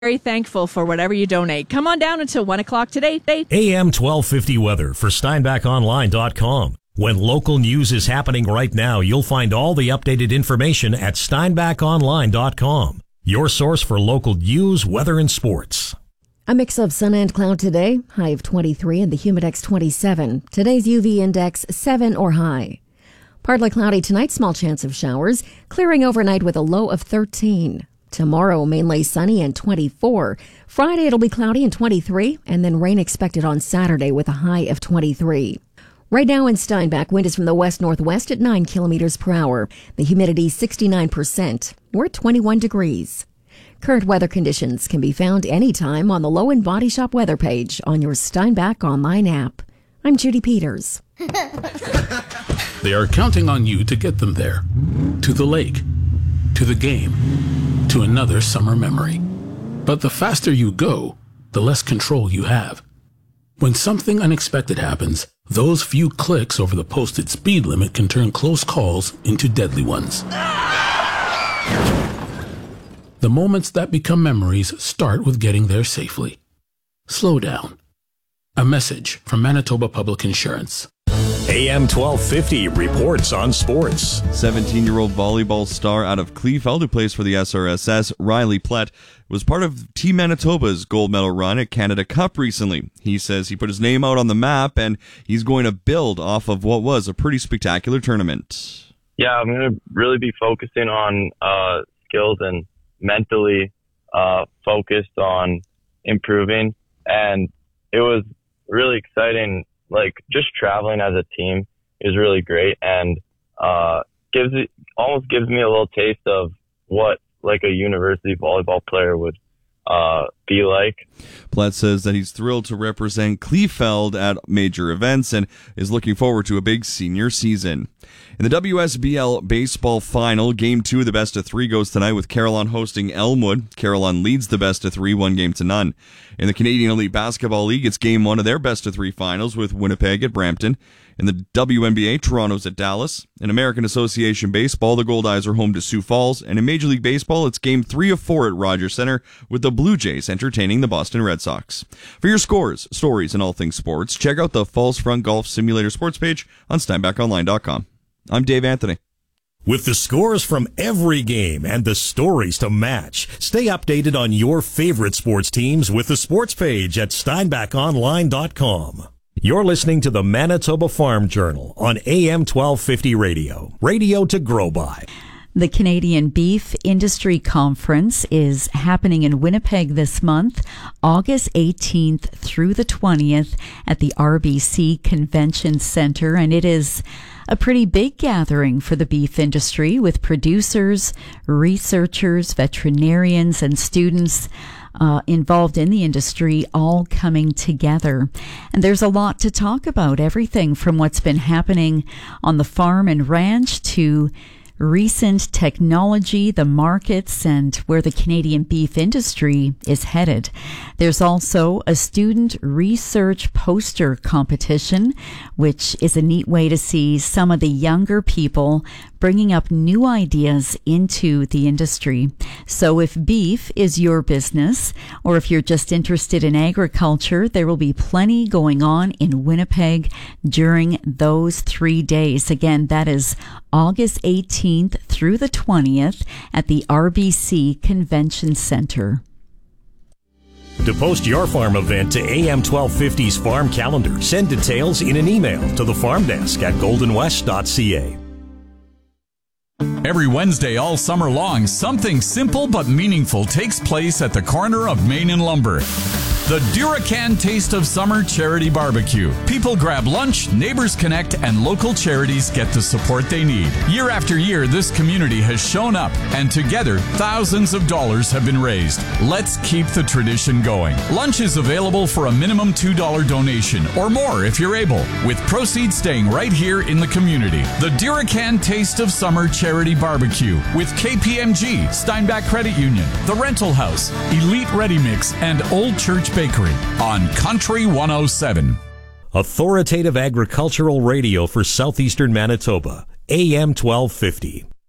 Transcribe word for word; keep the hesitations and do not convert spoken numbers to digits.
very thankful for whatever you donate. Come on down until one o'clock today. A M twelve fifty weather for Steinbach Online dot com. When local news is happening right now, you'll find all the updated information at Steinbach Online dot com. Your source for local news, weather, and sports. A mix of sun and cloud today, high of twenty-three and the Humidex twenty-seven. Today's U V index seven or high. Partly cloudy tonight, small chance of showers, clearing overnight with a low of thirteen. Tomorrow, mainly sunny and twenty-four. Friday, it'll be cloudy and twenty-three, and then rain expected on Saturday with a high of twenty-three. Right now in Steinbach, wind is from the west-northwest at nine kilometers per hour. The humidity sixty-nine percent. We're at twenty-one degrees. Current weather conditions can be found anytime on the Low and Body Shop weather page on your Steinbach Online app. I'm Judy Peters. They are counting on you to get them there. To the lake. To the game. To another summer memory. But the faster you go, the less control you have. When something unexpected happens, those few clicks over the posted speed limit can turn close calls into deadly ones. The moments that become memories start with getting there safely. Slow down. A message from Manitoba Public Insurance. A M twelve fifty reports on sports. seventeen-year-old volleyball star out of Kleefeld who plays for the S R S S, Riley Plett, was part of Team Manitoba's gold medal run at Canada Cup recently. He says he put his name out on the map and he's going to build off of what was a pretty spectacular tournament. Yeah, I'm going to really be focusing on uh, skills and mentally uh, focused on improving. And it was really exciting. Like, just traveling as a team is really great, and uh, gives it almost gives me a little taste of what like a university volleyball player would uh, be like. Plett says that he's thrilled to represent Kleefeld at major events and is looking forward to a big senior season. In the W S B L baseball final, game two of the best of three goes tonight with Carillon hosting Elmwood. Carillon leads the best of three, one game to none. In the Canadian Elite Basketball League, it's game one of their best of three finals with Winnipeg at Brampton. In the W N B A, Toronto's at Dallas. In American Association Baseball, the Gold Eyes are home to Sioux Falls. And in Major League Baseball, it's game three of four at Rogers Center with the Blue Jays entertaining the Boston Red Sox. For your scores, stories, and all things sports, check out the Falls Front Golf Simulator sports page on Steinbach Online dot com. I'm Dave Anthony. With the scores from every game and the stories to match, stay updated on your favorite sports teams with the sports page at Steinbach Online dot com. You're listening to the Manitoba Farm Journal on A M twelve fifty radio. Radio to grow by. The Canadian Beef Industry Conference is happening in Winnipeg this month, August eighteenth through the twentieth at the R B C Convention Centre, and it is a pretty big gathering for the beef industry with producers, researchers, veterinarians, and students Uh, involved in the industry all coming together. And there's a lot to talk about, everything from what's been happening on the farm and ranch to recent technology, the markets, and where the Canadian beef industry is headed. There's also a student research poster competition, which is a neat way to see some of the younger people bringing up new ideas into the industry. So if beef is your business, or if you're just interested in agriculture, there will be plenty going on in Winnipeg during those three days. Again, that is August eighteenth through the twentieth at the R B C Convention Centre. To post your farm event to A M twelve fifty's farm calendar, send details in an email to the farm desk at golden west dot c a. Every Wednesday all summer long, something simple but meaningful takes place at the corner of Main and Lumber. The Duracan Taste of Summer Charity Barbecue. People grab lunch, neighbors connect, and local charities get the support they need. Year after year, this community has shown up, and together, thousands of dollars have been raised. Let's keep the tradition going. Lunch is available for a minimum two dollars donation, or more if you're able, with proceeds staying right here in the community. The Duracan Taste of Summer Charity Barbecue with K P M G, Steinbach Credit Union, The Rental House, Elite Ready Mix, and Old Church Bakery on Country one oh seven. Authoritative agricultural radio for southeastern Manitoba, A M twelve fifty.